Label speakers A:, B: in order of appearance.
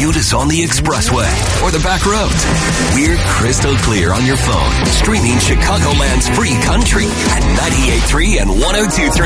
A: commute is on the expressway or the back roads, we're crystal clear on your phone, streaming Chicagoland's free country at 98.3 and 102.3